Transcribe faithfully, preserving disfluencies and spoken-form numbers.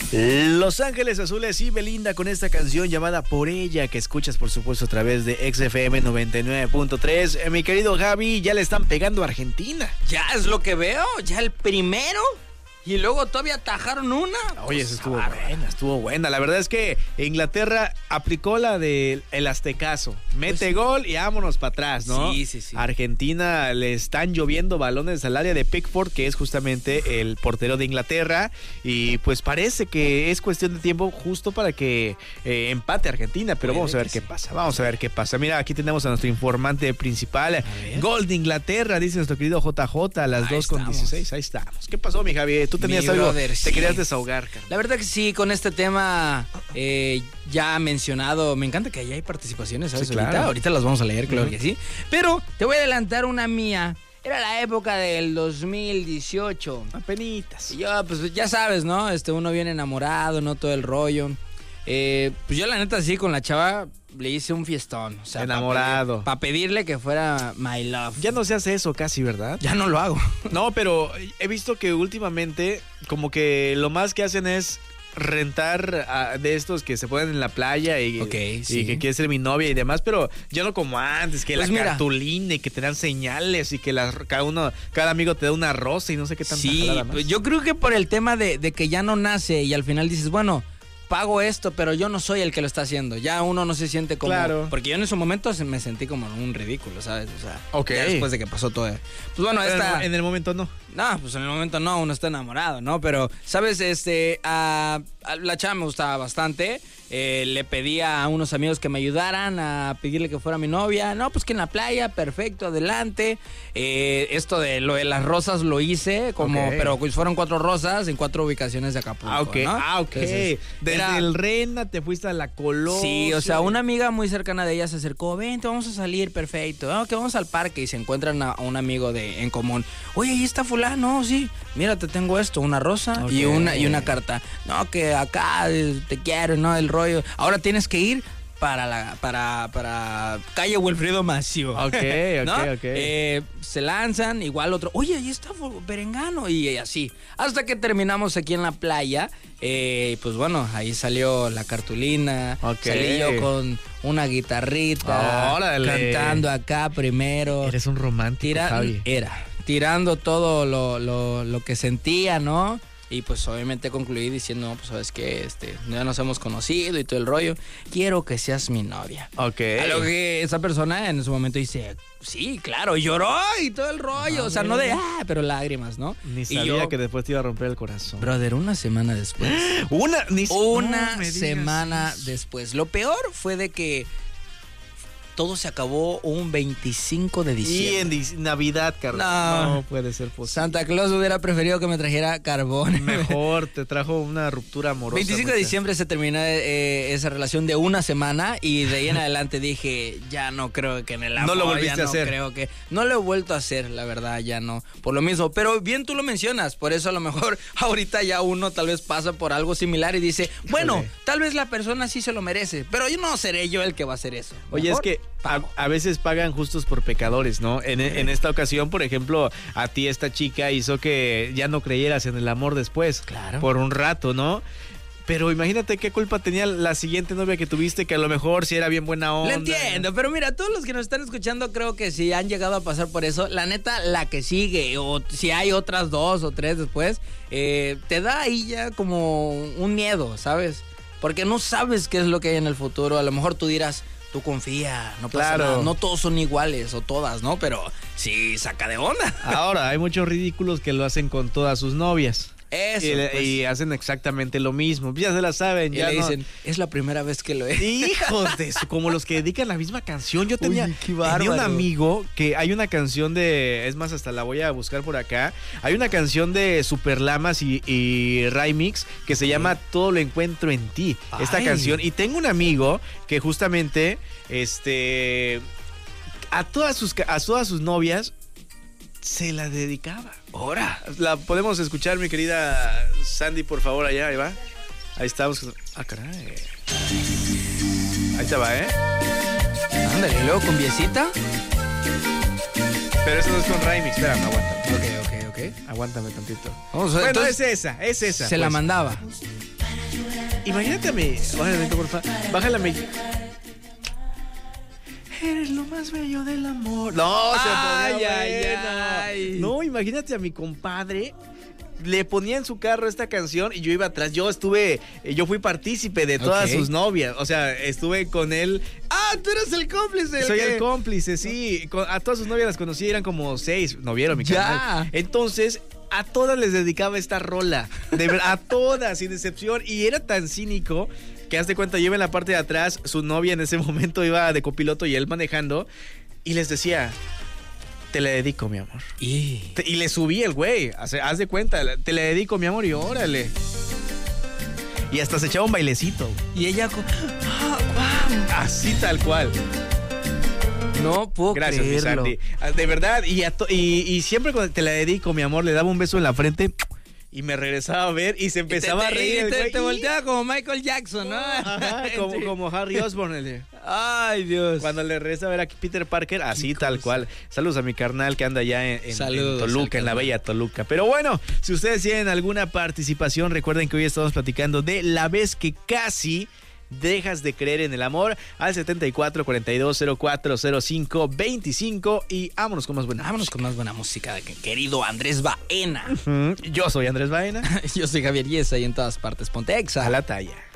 Los Ángeles Azules y Belinda con esta canción llamada Por Ella, que escuchas por supuesto a través de X F M noventa y nueve punto tres. Eh, mi querido Javi, ya le están pegando a Argentina. Ya es lo que veo, ya el primero. Y luego todavía atajaron una. Oye, eso estuvo buena, estuvo buena. La verdad es que Inglaterra aplicó la del el aztecaso. Mete pues, gol y vámonos para atrás, ¿no? Sí, sí, sí. Argentina le están lloviendo balones al área de Pickford, que es justamente el portero de Inglaterra. Y pues parece que es cuestión de tiempo justo para que eh, empate Argentina. Pero Puede vamos a ver qué sí. pasa, vamos a ver qué pasa. Mira, aquí tenemos a nuestro informante principal. Gol de Inglaterra, dice nuestro querido J J, a las dos con dieciséis. Ahí estamos. ¿Qué pasó, mi Javi? Tú tenías mi algo, brother, te sí. querías desahogar, carnal. La verdad que sí, con este tema eh, ya mencionado, me encanta que allá hay participaciones, ¿sabes? Sí, claro. ahorita, ahorita las vamos a leer, claro uh-huh. que sí. Pero te voy a adelantar una mía. Era la época del dos mil dieciocho. Apenitas. Y yo, pues ya sabes, ¿no? Este, uno viene enamorado, ¿no? Todo el rollo. Eh, pues yo la neta sí, con la chava le hice un fiestón. O sea, enamorado. Para pedir, pa pedirle que fuera my love. Ya no se hace eso casi, ¿verdad? Ya no lo hago. No, pero he visto que últimamente como que lo más que hacen es rentar a, de estos que se ponen en la playa y, okay, y sí. que quiere ser mi novia y demás, pero ya no como antes, que pues la mira, cartulina y que te dan señales y que la, cada uno, cada amigo te da una rosa y no sé qué tanta sí, jalada más. Pues yo creo que por el tema de, de que ya no nace y al final dices, bueno, pago esto, pero yo no soy el que lo está haciendo. Ya uno no se siente como... Claro. Porque yo en ese momento me sentí como un ridículo, ¿sabes? O sea, okay. ya después de que pasó todo. Pues bueno, pero esta... en el momento no. No, pues en el momento no, uno está enamorado, ¿no? Pero, ¿sabes? Este, a, a la chava me gustaba bastante. Eh, le pedía a unos amigos que me ayudaran a pedirle que fuera mi novia. No, pues que en la playa, perfecto, adelante. Eh, esto de lo de las rosas lo hice, como, okay. pero fueron cuatro rosas en cuatro ubicaciones de Acapulco, ah, ok, ¿no? ah, ok. Entonces, desde era... el Rena te fuiste a la Colosio. Sí, o sea, una amiga muy cercana de ella se acercó, vente, vamos a salir, perfecto. Ah, que vamos al parque y se encuentran a, a un amigo de en común. Oye, ahí está fulano, sí. Mira, te tengo esto, una rosa okay. y una y una carta. No, que acá te quiero, ¿no? El rollo. Ahora tienes que ir para la para para calle Wilfrido Macio. Ok, ok, ¿no? ok. Eh, se lanzan, igual otro, oye, ahí está Perengano, y así. Hasta que terminamos aquí en la playa, eh, pues bueno, ahí salió la cartulina, okay. salí yo con una guitarrita, ¡órale! Cantando acá primero. Eres un romántico, tira, Javi. Era, tirando todo lo, lo, lo que sentía, ¿no? Y pues obviamente concluí diciendo, no, pues sabes que este, ya nos hemos conocido y todo el rollo. Quiero que seas mi novia. Ok. A lo que esa persona en su momento dice, sí, claro, y lloró y todo el rollo. Ah, o sea, no de, ah, pero lágrimas, ¿no? Ni sabía y yo, que después te iba a romper el corazón. Brother, una semana después. Una, ni Una no semana después. Lo peor fue de que todo se acabó un veinticinco de diciembre. Y en di- Navidad, carnal. No. no puede ser posible. Santa Claus hubiera preferido que me trajera carbón. Mejor, te trajo una ruptura amorosa. veinticinco de diciembre se terminó eh, esa relación de una semana y de ahí en adelante dije, ya no creo que en el amor. No lo volviste ya a no hacer. Creo que, no lo he vuelto a hacer, la verdad, ya no. Por lo mismo, pero bien tú lo mencionas, por eso a lo mejor ahorita ya uno tal vez pasa por algo similar y dice, bueno, Híjole. tal vez la persona sí se lo merece, pero yo no seré yo el que va a hacer eso. Oye, mejor, es que a, a veces pagan justos por pecadores, ¿no? En, en esta ocasión, por ejemplo, a ti esta chica hizo que ya no creyeras en el amor después. Claro. Por un rato, ¿no? Pero imagínate qué culpa tenía la siguiente novia que tuviste, que a lo mejor sí era bien buena onda. Lo entiendo, pero mira, todos los que nos están escuchando creo que si han llegado a pasar por eso, la neta, la que sigue, o si hay otras dos o tres después, eh, te da ahí ya como un miedo, ¿sabes? Porque no sabes qué es lo que hay en el futuro. A lo mejor tú dirás, tú confía, no pasa claro. nada. No todos son iguales o todas, ¿no? Pero sí, saca de onda. Ahora, hay muchos ridículos que lo hacen con todas sus novias. Eso, y, pues. y hacen exactamente lo mismo. Ya se la saben. Y ya le no... dicen, es la primera vez que lo he. Hijos de eso, como los que dedican la misma canción. Yo tenía, Uy, qué tenía un amigo que hay una canción de, es más, hasta la voy a buscar por acá. Hay una canción de Super Lamas y, y Remix que se llama Todo lo encuentro en ti. Ay. Esta canción. Y tengo un amigo que justamente, este, a todas sus, a todas sus novias se la dedicaba. Ahora. La podemos escuchar, mi querida Sandy, por favor, allá, ahí va. Ahí estamos. Ah, caray. Ahí te va, ¿eh? Ándale, y luego con viecita. Pero eso no es con remix, espérame, aguántame. Ok, ok, ok. Aguántame tantito. Vamos, bueno, entonces, es esa, es esa. Se pues. la mandaba. Imagínate a mí. Obviamente, por favor. Bájala a mí. Eres lo más bello del amor. No, se ay, ponía ay, buena. ay. No, imagínate a mi compadre. Le ponía en su carro esta canción y yo iba atrás. Yo estuve, yo fui partícipe de todas Okay. sus novias. O sea, estuve con él. Ah, tú eres el cómplice. Soy que... el cómplice, sí. Con- A todas sus novias las conocí, eran como seis. No vieron mi Ya. canal. Entonces, a todas les dedicaba esta rola. De ver, a todas, sin excepción. Y era tan cínico que, haz de cuenta, yo iba en la parte de atrás. Su novia en ese momento iba de copiloto y él manejando. Y les decía: te la dedico, mi amor. Y... Te- Y le subí el güey. Haz, haz de cuenta, te la dedico, mi amor, y órale. Y hasta se echaba un bailecito. y ella... co- Ah, wow. Así tal cual. No puedo Gracias, mi creerlo. Sandy. Ah, de verdad, y, a to- y, y siempre cuando te la dedico, mi amor, le daba un beso en la frente y me regresaba a ver y se empezaba Y te, a reír. y el te, güey. te volteaba como Michael Jackson, ¿no? Ajá, como, Sí. como Harry Osborn. el- Ay, Dios. Cuando le regresa a ver a Peter Parker, así tal cual. Saludos a mi carnal que anda allá en, en- en Saludos al Toluca, en la carnal. bella Toluca. Pero bueno, si ustedes tienen alguna participación, recuerden que hoy estamos platicando de la vez que casi dejas de creer en el amor, al setenta y cuatro, cuarenta y dos, cero cuatro, cero cinco, veinticinco, y vámonos con más buena. Vámonos con más buena música de querido Andrés Baena. Yo soy Andrés Baena. Yo soy Javier Yesa y en todas partes ponte Exa. A la talla.